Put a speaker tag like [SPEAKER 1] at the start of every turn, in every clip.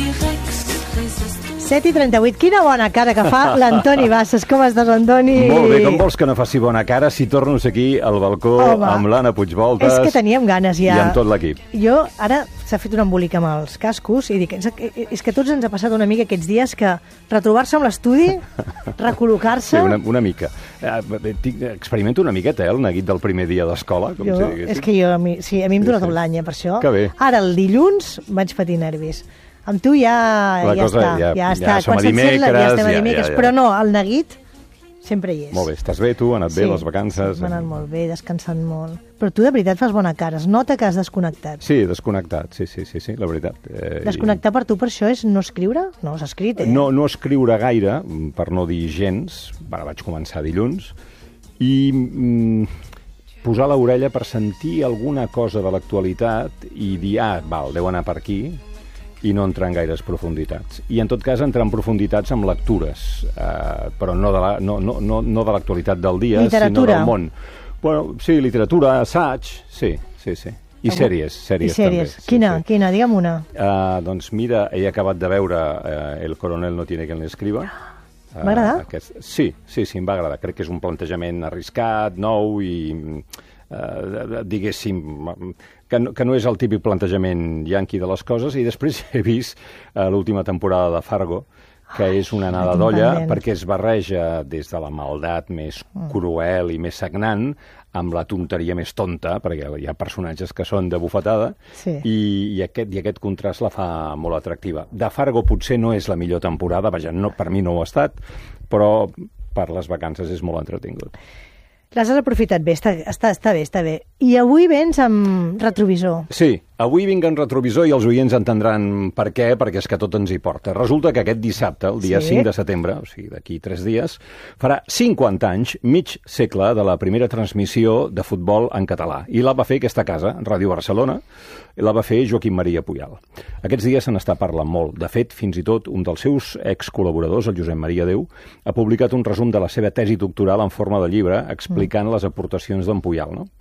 [SPEAKER 1] 7:38. Quina bona cara que fa l'Antoni Bassas. Com estàs, Antoni?
[SPEAKER 2] Molt bé, com vols que no faci bona cara si torno a ser aquí al balcó amb l'Anna Puigvoltes?
[SPEAKER 1] És que teníem ganes ja.
[SPEAKER 2] I amb tot l'equip.
[SPEAKER 1] Jo, ara s'ha fet un embolic amb els cascos i dic, és que a tots ens ha passat una mica aquests dies que retrobar-se amb l'estudi, recol·locar-se...
[SPEAKER 2] Sí, una mica. Experimento una miqueta, el neguit del primer dia d'escola.
[SPEAKER 1] És que a mi em dura tot l'any, per això.
[SPEAKER 2] Que bé.
[SPEAKER 1] Ara, el dilluns, vaig patir nervis. Amb tu ja està.
[SPEAKER 2] Som a dimecres.
[SPEAKER 1] Ja estem a dimecres, però no, el neguit sempre hi és.
[SPEAKER 2] Molt bé, estàs bé tu? Han anat bé les vacances?
[SPEAKER 1] Sí, m'han anat molt bé, descansant molt. Però tu de veritat fas bona cara, es nota que has desconnectat.
[SPEAKER 2] Sí, desconnectat, sí, la veritat.
[SPEAKER 1] Desconnectar per tu per això és no escriure? No has escrit,
[SPEAKER 2] No escriure gaire, per no dir gens. Vaig començar dilluns. I posar l'orella per sentir alguna cosa de l'actualitat i dir, deu anar per aquí, i no entrar en gaires profunditats. I en tot cas entrar en profunditats amb lectures, però no de l'actualitat del dia, sinó del món. Bueno, sí, literatura, assaig, sí. I sèries també.
[SPEAKER 1] Quina? Digue'm una.
[SPEAKER 2] Doncs mira, he acabat de veure El coronel no tiene quien le escriba.
[SPEAKER 1] M'ha agradat?
[SPEAKER 2] Sí, em va agradar. Crec que és un plantejament arriscat, nou i... diguéssim, que no és el típic plantejament yanqui de les coses, i després he vist l'última temporada de Fargo, que és una anada d'olla, perquè es barreja des de la maldat més cruel i més sagnant amb la tonteria més tonta, perquè hi ha personatges que són de bufetada, i aquest contrast la fa molt atractiva. De Fargo potser no és la millor temporada, vaja, per mi no ho ha estat, però per les vacances és molt entretingut.
[SPEAKER 1] Les has aprofitat bé, està bé. I avui vens amb retrovisor.
[SPEAKER 2] Sí, avui vinc en retrovisor i els oients entendran per què, perquè és que tot ens hi porta. Resulta que aquest dissabte, el dia 5 de setembre, o sigui, d'aquí 3 dies, farà 50 anys, mig segle, de la primera transmissió de futbol en català. I la va fer aquesta casa, Ràdio Barcelona, i la va fer Joaquim Maria Puyal. Aquests dies se n'està parlant molt. De fet, fins i tot un dels seus excol·laboradors, el Josep Maria Deu, ha publicat un resum de la seva tesi doctoral en forma de llibre explicant les aportacions d'en Puyal, no?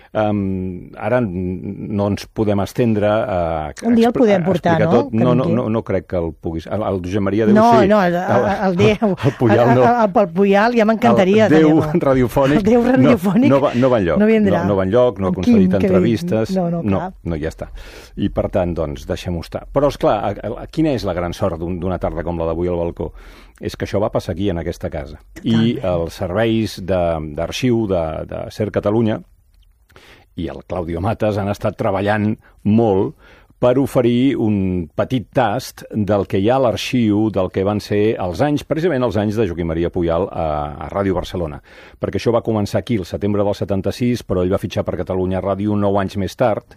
[SPEAKER 2] Ara no ens podem estendre
[SPEAKER 1] un dia el podem portar, no?
[SPEAKER 2] No crec que el puguis. El Josep Maria Deu
[SPEAKER 1] sí.
[SPEAKER 2] No,
[SPEAKER 1] el Déu.
[SPEAKER 2] El Puyal no.
[SPEAKER 1] El Puyal ja m'encantaria.
[SPEAKER 2] El Déu radiofònic.
[SPEAKER 1] El Déu radiofònic
[SPEAKER 2] no va enlloc. No va enlloc, no ha concedit entrevistes.
[SPEAKER 1] No,
[SPEAKER 2] ja està. I per tant, doncs, deixem-ho estar. Però, esclar, quina és la gran sort d'una tarda com la d'avui al balcó? És que això va passar aquí, en aquesta casa. I els serveis d'arxiu de Ser Catalunya i el Claudio Matas han estat treballant molt per oferir un petit tast del que hi ha a l'arxiu del que van ser precisament els anys de Joaquim Maria Puyal a Ràdio Barcelona. Perquè això va començar aquí, el setembre del 76, però ell va fitxar per Catalunya Ràdio 9 anys més tard,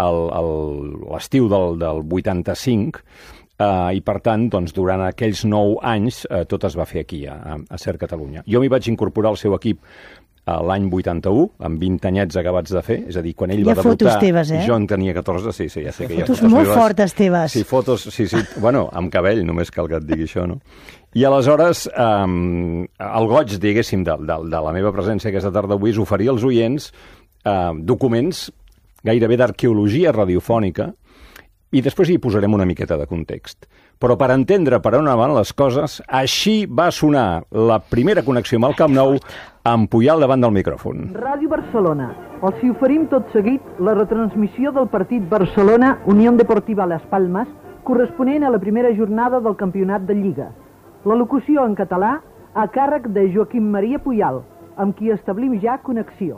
[SPEAKER 2] l'estiu del 85, i per tant, doncs, durant aquells 9 anys tot es va fer aquí, a Ser Catalunya. Jo m'hi vaig incorporar al seu equip l'any 81, amb 20 anyets acabats de fer, és a dir, quan ell va debutar...
[SPEAKER 1] Hi ha fotos teves,
[SPEAKER 2] Jo en tenia 14, sí, ja sé que hi ha
[SPEAKER 1] fotos molt fortes teves.
[SPEAKER 2] Sí, fotos, sí, bueno, amb cabell, només cal que et digui això, no? I aleshores, el goig, diguéssim, de la meva presència aquesta tarda avui és oferir als oients documents gairebé d'arqueologia radiofònica, i després hi posarem una miqueta de context. Però per entendre per on van les coses, així va sonar la primera connexió amb el Camp Nou amb Puyal davant del micròfon.
[SPEAKER 3] Ràdio Barcelona. Els hi oferim tot seguit la retransmissió del partit Barcelona Unió Deportiva Las Palmas, corresponent a la primera jornada del campionat de Lliga. La locució en català a càrrec de Joaquim Maria Puyal, amb qui establim ja connexió.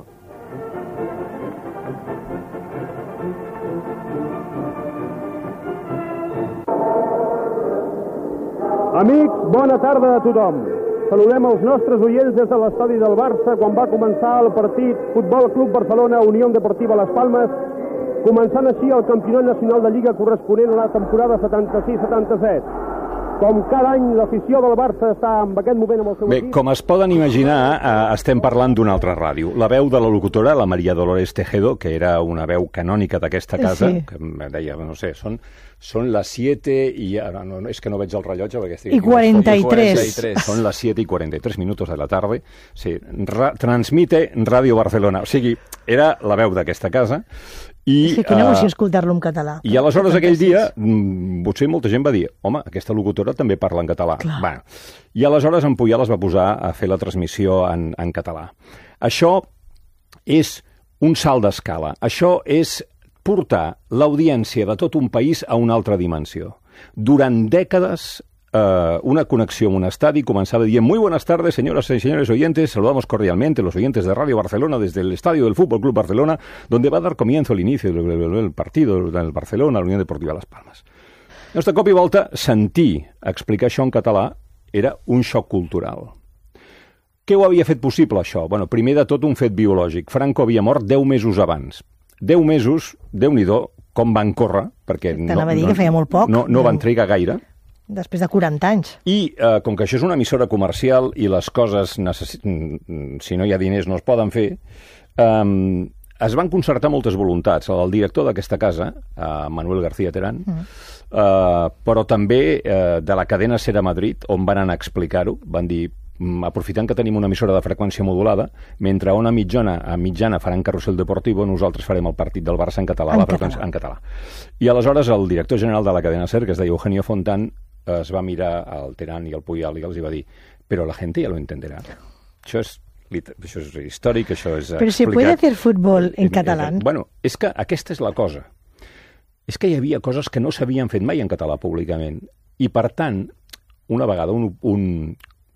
[SPEAKER 4] Amics, bona tarda a tothom. Saludem els nostres oients des de l'estadi del Barça quan va començar el partit Futbol Club Barcelona Unió Deportiva Las Palmas, començant així el campionat nacional de Lliga corresponent a la temporada 76-77. Com cada any, l'afició del Barça està en aquest moment amb el seu equip.
[SPEAKER 2] Com es poden imaginar, estem parlant d'una altra ràdio. La veu de la locutora, la Maria Dolores Tejedo, que era una veu canònica d'aquesta casa, que em deia, no sé, són les 7 i... No, és que no veig el rellotge perquè estic...
[SPEAKER 1] I 43.
[SPEAKER 2] Són les 7 i 43 minutos de la tarda. Sí, transmite Radio Barcelona. O sigui, era la veu d'aquesta casa
[SPEAKER 1] Sí, quina emoció escoltar-lo en català.
[SPEAKER 2] I aleshores aquell dia, potser molta gent va dir, home, aquesta locutora també parla en català. Bueno, i aleshores en Puyol es va posar a fer la transmissió en català. Això és un salt d'escala. Això és portar l'audiència de tot un país a una altra dimensió. Durant dècades, una conexión en un estadio comenzaba diciendo: muy buenas tardes, señoras y señores oyentes, saludamos cordialmente los oyentes de Radio Barcelona desde el estadio del Fútbol Club Barcelona, donde va a dar comienzo el inicio del partido del Barcelona, la Unión Deportiva Las Palmas. Llavors, de cop i volta, sentir explicar això en català era un xoc cultural. Què ho havia fet possible, això? Bueno, primer de tot, un fet biològic. Franco havia mort 10 mesos abans. 10 mesos, Déu-n'hi-do, com van córrer, perquè
[SPEAKER 1] t'anava a dir que feia molt poc.
[SPEAKER 2] No van trigar gaire.
[SPEAKER 1] Després de 40 anys.
[SPEAKER 2] I com que això és una emissora comercial i les coses, si no hi ha diners, no es poden fer, es van concertar moltes voluntats. El director d'aquesta casa, Manuel García Terán, però també de la cadena Ser a Madrid, on van anar a explicar-ho, van dir, aprofitant que tenim una emissora de freqüència modulada, mentre Ona Mitjana faran Carrusel Deportivo, nosaltres farem el partit del Barça en català. En català. I aleshores el director general de la cadena Ser, que es deia Eugenio Fontán, es va mirar al Terán i al Puyol i els va dir: però la gente ya lo entenderá. Això és històric, això és explicat.
[SPEAKER 1] Però se puede hacer fútbol en català?
[SPEAKER 2] Bueno, és que aquesta és la cosa. És que hi havia coses que no s'havien fet mai en català públicament. I, per tant, una vegada un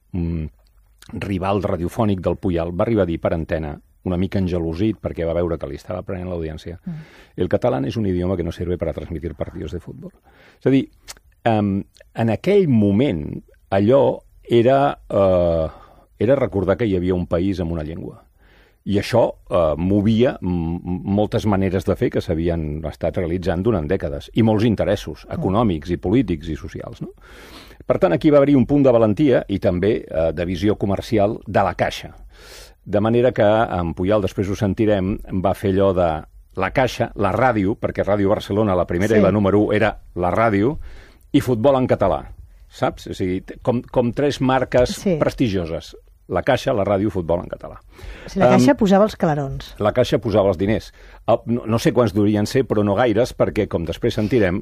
[SPEAKER 2] rival radiofònic del Puyol va arribar a dir per antena, una mica engelosit perquè va veure que li estava prenent l'audiència: el català és un idioma que no sirve para transmitir partidos de fútbol. És a dir, en aquell moment allò era recordar que hi havia un país amb una llengua. I això movia moltes maneres de fer que s'havien estat realitzant durant dècades, i molts interessos econòmics i polítics i socials, no? Per tant, aquí va haver-hi un punt de valentia i també de visió comercial de la Caixa. De manera que en Puyol, després ho sentirem, va fer allò de la Caixa, la ràdio, perquè Ràdio Barcelona, la primera i la número 1, era la ràdio, i futbol en català, saps? És a dir, com 3 marques prestigioses. La Caixa, la ràdio, futbol en català.
[SPEAKER 1] La Caixa posava els calarons.
[SPEAKER 2] La Caixa posava els diners. No sé quants durien ser, però no gaires, perquè, com després sentirem,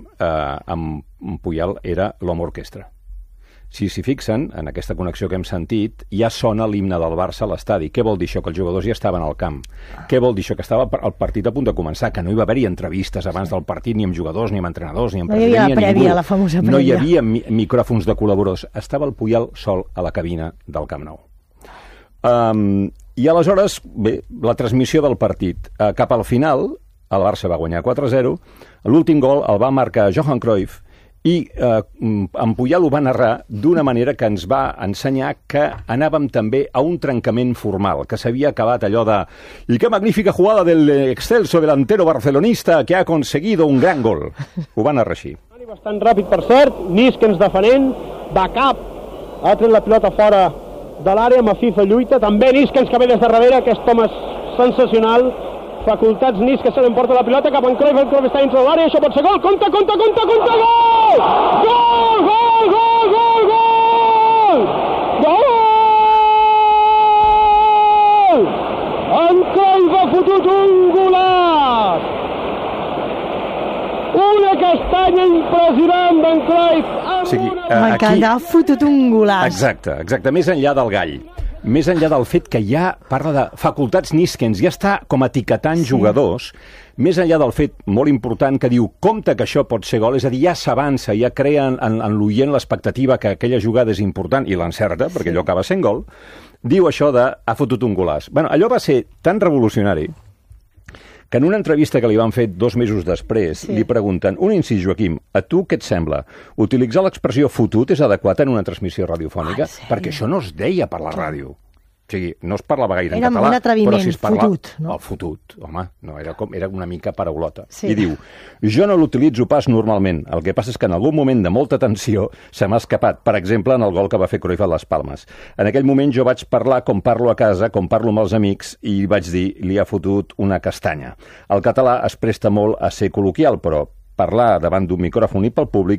[SPEAKER 2] en Puyol era l'home orquestra. Si s'hi fixen, en aquesta connexió que hem sentit, ja sona l'himne del Barça a l'estadi. Què vol dir això? Que els jugadors ja estaven al camp. Què vol dir això? Que estava el partit a punt de començar, que no hi va haver-hi entrevistes abans del partit, ni amb jugadors, ni amb entrenadors, ni amb president, ni amb ningú.
[SPEAKER 1] No hi havia la famosa prèvia.
[SPEAKER 2] No hi havia micròfons de col·laboradors. Estava el Puyol sol a la cabina del Camp Nou. I aleshores, bé, la transmissió del partit. Cap al final, el Barça va guanyar 4-0, l'últim gol el va marcar Johan Cruyff, i en Puyol ho va narrar d'una manera que ens va ensenyar que anàvem també a un trencament formal, que s'havia acabat allò de «Y qué magnífica jugada del excelso delantero barcelonista que ha conseguido un gran gol». Ho va narrar així.
[SPEAKER 4] Bastant ràpid, per cert, Niskens defenent, de cap, ha tret la pilota fora de l'àrea, amb FIFA lluita, també Niskens que ve des de darrere, aquest home és sensacional, facultats Niskens se l'emporta la pilota cap en Cruyff, el Cruyff està dintre de l'àrea, això pot ser gol, compte, gol! Gol! En Cruyff ha fotut un golaç! Una castanya impressionant d'en Cruyff!
[SPEAKER 1] M'encanta, ha fotut un golaç!
[SPEAKER 2] Exacte, més enllà del gall. Més enllà del fet que ja parla de facultats Niskens, ja està com etiquetant jugadors, més enllà del fet molt important que diu compte que això pot ser gol, és a dir, ja s'avança, ja crea en l'oient l'expectativa que aquella jugada és important, i l'encerta, perquè allò acaba sent gol, diu això de ha fotut un golaç. Bueno, allò va ser tan revolucionari que en una entrevista que li van fer 2 mesos després, li pregunten, un incís, Joaquim, a tu què et sembla? Utilitzar l'expressió fotut és adequat en una transmissió radiofònica? Perquè això no es deia per la ràdio. O sigui, no es parlava gaire en català, però si es parlava...
[SPEAKER 1] fotut, no?
[SPEAKER 2] El fotut, home, no, era una mica paraulota. I diu, jo no l'utilitzo pas normalment, el que passa és que en algun moment de molta tensió se m'ha escapat, per exemple, en el gol que va fer Cruyff a les Palmes. En aquell moment jo vaig parlar com parlo a casa, com parlo amb els amics, i vaig dir, li ha fotut una castanya. El català es presta molt a ser col·loquial, però parlar davant d'un micròfon i pel públic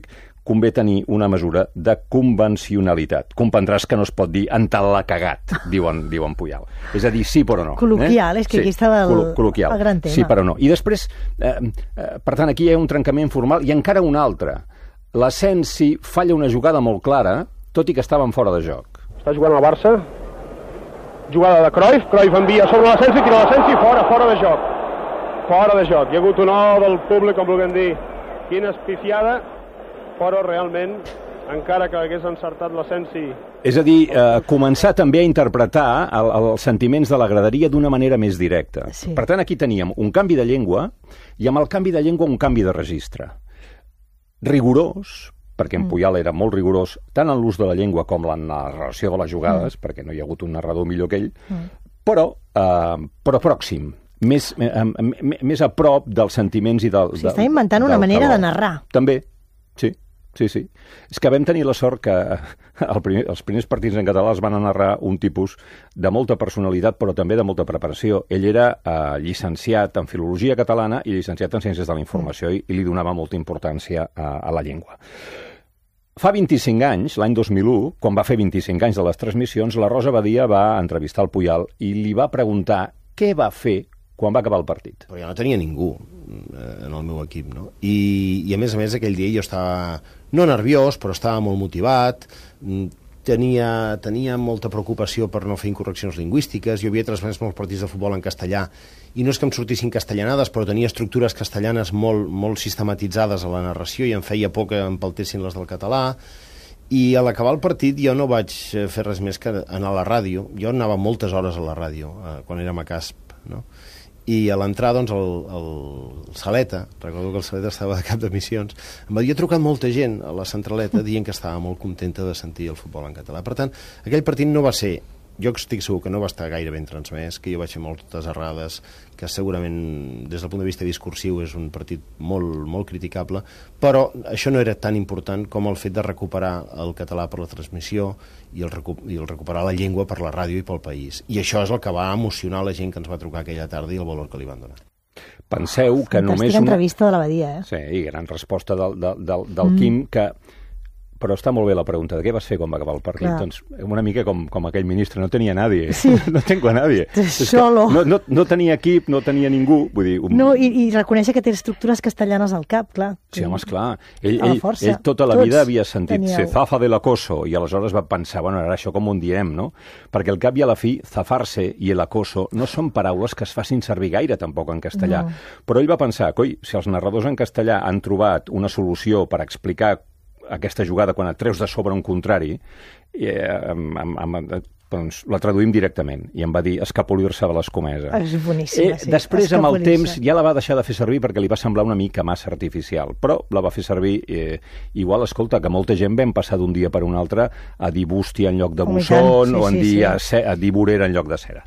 [SPEAKER 2] convé tenir una mesura de convencionalitat. Comprendràs que no es pot dir en tal l'ha cagat, diuen Puyal. És a dir, sí però no.
[SPEAKER 1] Col·loquial, és que aquí estava el gran tema.
[SPEAKER 2] Sí però no. I després, per tant, aquí hi ha un trencament formal i encara un altre. L'Asensi falla una jugada molt clara, tot i que estaven fora de joc.
[SPEAKER 4] Està jugant el Barça. Jugada de Cruyff envia sobre l'Asensi, tira l'Asensi fora de joc. Fora de joc. Hi ha hagut un del públic, com vulguem dir, quina espifiada, però realment, encara que hagués encertat l'Asensi...
[SPEAKER 2] És a dir, començar també a interpretar els sentiments de la graderia d'una manera més directa.
[SPEAKER 1] Sí.
[SPEAKER 2] Per tant, aquí teníem un canvi de llengua i amb el canvi de llengua un canvi de registre. Rigorós, perquè en Puyal era molt rigorós, tant en l'ús de la llengua com la narració de les jugades, perquè no hi ha hagut un narrador millor que ell, però pròxim. Més a prop dels sentiments i del...
[SPEAKER 1] Està inventant una manera de narrar.
[SPEAKER 2] També, sí. És que vam tenir la sort que els primers partits en català es van narrar un tipus de molta personalitat, però també de molta preparació. Ell era llicenciat en Filologia Catalana i llicenciat en Ciències de la Informació i li donava molta importància a la llengua. Fa 25 anys, l'any 2001, quan va fer 25 anys de les transmissions, la Rosa Badia va entrevistar el Puyal i li va preguntar què va fer quan va acabar el partit.
[SPEAKER 5] Però ja no tenia ningú en el meu equip, no? I a més, aquell dia jo estava, no nerviós, però estava molt motivat, tenia molta preocupació per no fer incorreccions lingüístiques, jo havia transmès molts partits de futbol en castellà, i no és que em sortissin castellanades, però tenia estructures castellanes molt sistematitzades a la narració, i em feia por que em paltessin les del català, i a l'acabar el partit jo no vaig fer res més que anar a la ràdio. Jo anava moltes hores a la ràdio, quan érem a Casp, no? I a l'entrar, doncs, el Saleta, recordo que el Saleta estava de cap de missions, em havia trucat molta gent a la centraleta dient que estava molt contenta de sentir el futbol en català. Per tant, aquell partit no va ser, jo estic segur que no va estar gaire ben transmès, que jo vaig fer moltes errades, que segurament des del punt de vista discursiu és un partit molt criticable, però això no era tan important com el fet de recuperar el català per la transmissió i el recuperar la llengua per la ràdio i pel país. I això és el que va emocionar la gent que ens va trucar aquella tarda i el valor que li van donar.
[SPEAKER 2] Penseu que només...
[SPEAKER 1] Fantàstica entrevista de la Badia,
[SPEAKER 2] Sí, i gran resposta del Quim, que... Però està molt bé la pregunta de què vas fer quan va acabar el partit. Clar. Doncs una mica com aquell ministre, no tenia nadie. Sí. No tengo a nadie.
[SPEAKER 1] Solo.
[SPEAKER 2] No tenia equip, no tenia ningú. Vull dir,
[SPEAKER 1] No, i reconèixer que té estructures castellanes al cap, clar.
[SPEAKER 2] Sí, home, esclar. Ell tota la vida havia sentit se zafa del acoso i aleshores va pensar, bueno, ara això com ho diem, no? Perquè al cap i a la fi, zafar-se i el acoso no són paraules que es facin servir gaire tampoc en castellà. No. Però ell va pensar, coi, si els narradors en castellà han trobat una solució per explicar aquesta jugada quan et treus de sobre un contrari, doncs la traduïm directament. I em va dir escapolir-se de l'escomesa.
[SPEAKER 1] És boníssima, sí.
[SPEAKER 2] Després, amb el temps, ja la va deixar de fer servir perquè li va semblar una mica massa artificial. Però la va fer servir igual, escolta, que molta gent vam passar d'un dia per un altre a dir bústia en lloc de busson o a dir vorera en lloc de cera.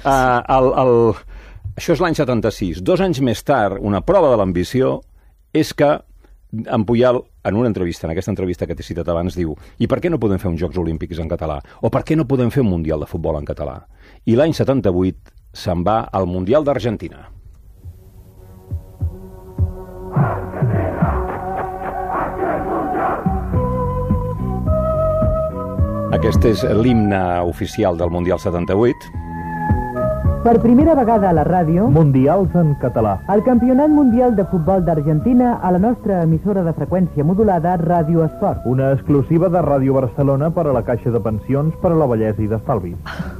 [SPEAKER 2] Això és l'any 76. 2 anys més tard, una prova de l'ambició és que en Puyal, en una entrevista, en aquesta entrevista que t'he citat abans, diu: i per què no podem fer uns Jocs Olímpics en català? O per què no podem fer un Mundial de Futbol en català? I l'any 78 se'n va al Mundial d'Argentina. Aquest és l'himne oficial del Mundial 78.
[SPEAKER 3] Per primera vegada a la ràdio,
[SPEAKER 6] Mundials en català.
[SPEAKER 3] el Campionat Mundial de Futbol d'Argentina a la nostra emissora de freqüència modulada Ràdio Esport.
[SPEAKER 6] Una exclusiva de Ràdio Barcelona per a la Caixa de Pensions per a la Vellesa i d'Estalvi.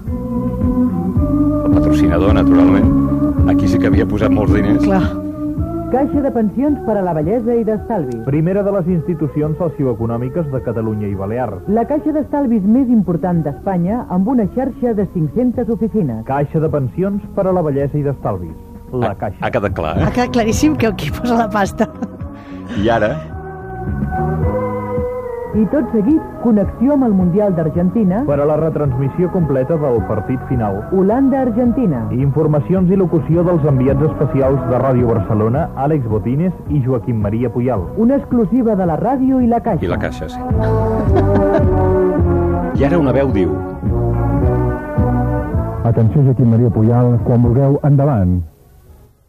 [SPEAKER 2] El patrocinador, naturalment. Aquí sí que havia posat molts diners.
[SPEAKER 1] Clar.
[SPEAKER 3] Caixa de Pensions per a la Vellesa i d'Estalvi.
[SPEAKER 6] Primera de les institucions socioeconòmiques de Catalunya i Balears.
[SPEAKER 3] La caixa d'estalvis més important d'Espanya amb una xarxa de 500 oficines.
[SPEAKER 6] Caixa de Pensions per a la Vellesa i d'Estalvis. La Caixa.
[SPEAKER 2] Ha quedat clar,
[SPEAKER 1] Ha quedat claríssim que aquí posa la pasta.
[SPEAKER 2] I ara...
[SPEAKER 3] I tot seguit, connexió amb el Mundial d'Argentina,
[SPEAKER 6] Per a la retransmissió completa del partit final.
[SPEAKER 3] Holanda-Argentina.
[SPEAKER 6] Informacions i locució dels enviats especials de Ràdio Barcelona, Àlex Botines i Joaquim Maria Puyal.
[SPEAKER 3] Una exclusiva de la ràdio i la caixa.
[SPEAKER 2] I la caixa, sí. I ara una veu diu...
[SPEAKER 7] Atenció, Joaquim Maria Puyal, quan vulgueu, endavant.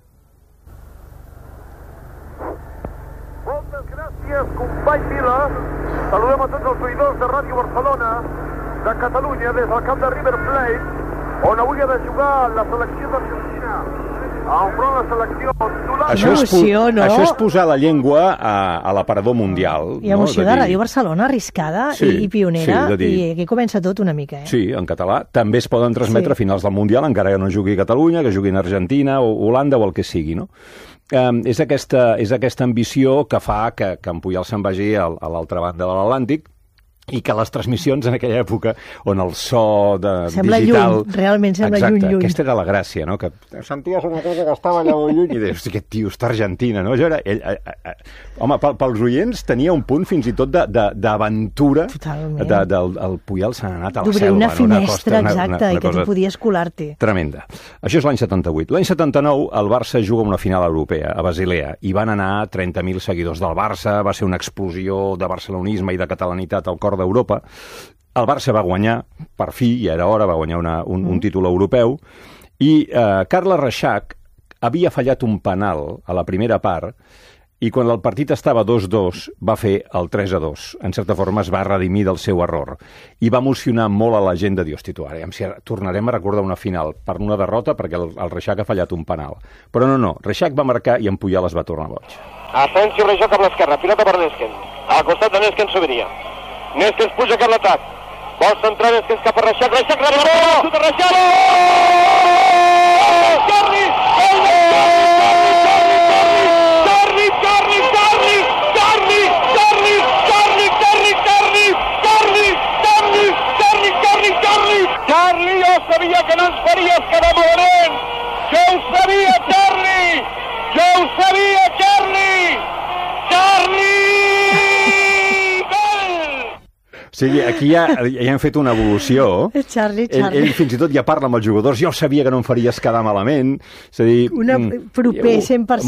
[SPEAKER 4] Moltes gràcies, company Vila.
[SPEAKER 8] Saludem a tots els seguidors de Ràdio Barcelona, de Catalunya, des del camp de River Plate, on avui ha de jugar la selecció d'Argentina enfront la selecció d'Holanda.
[SPEAKER 2] Això és posar la llengua a l'aparador mundial.
[SPEAKER 1] I emoció de Ràdio Barcelona, arriscada i pionera, i aquí comença tot una mica.
[SPEAKER 2] Sí, en català. També es poden transmetre a finals del Mundial, encara que no jugui Catalunya, que juguin Argentina o Holanda o el que sigui, no? És aquesta ambició que fa que en Puyol se'n vagi a l'altra banda de l'Atlàntic, i que les transmissions en aquella època on el so
[SPEAKER 1] sembla
[SPEAKER 2] digital...
[SPEAKER 1] Lluny, realment sembla lluny.
[SPEAKER 2] Exacte, aquesta era la gràcia, no? Que senties una cosa que estava allà molt lluny i deies, aquest tio està a Argentina, no? Home, pels oients tenia un punt fins i tot d'aventura.
[SPEAKER 1] Totalment.
[SPEAKER 2] El Puyol s'ha anat a la selva.
[SPEAKER 1] D'obrir una finestra, exacte, i que tu podies colar-te.
[SPEAKER 2] Tremenda. Això és l'any 78. L'any 79 el Barça juga una final europea a Basilea i van anar 30.000 seguidors del Barça, va ser una explosió de barcelonisme i de catalanitat al cor d'Europa. El Barça va guanyar, per fi, i era hora, va guanyar un títol europeu, i Carles Reixac havia fallat un penal a la primera part, i quan el partit estava 2-2 va fer el 3-2. En certa forma es va redimir del seu error. I va emocionar molt a la gent de dir, hosti, tu, ara si tornarem a recordar una final per una derrota perquè el Reixac ha fallat un penal. Però no, Reixac va marcar i en Puyol es va tornar boig.
[SPEAKER 9] Asensio, Reixac per l'esquerra, pilota per Nésquens. Al costat de Nésquens s'obriria. Nésquens puja cap l'atac. Vol centrar Nésquens cap a Reixac. Reixac rebé la bola! Xuta Reixac! Charli! Charli, jo sabia que no ens faries quedar malament! Jo ho sabia, Charli! Jo ho sabia, Charli! Charli!
[SPEAKER 2] O sigui, aquí ja hem fet una evolució.
[SPEAKER 1] Charli.
[SPEAKER 2] Ell fins i tot ja parla amb els jugadors. Jo sabia que no em faries quedar malament. És a dir...
[SPEAKER 1] Proper, 100%.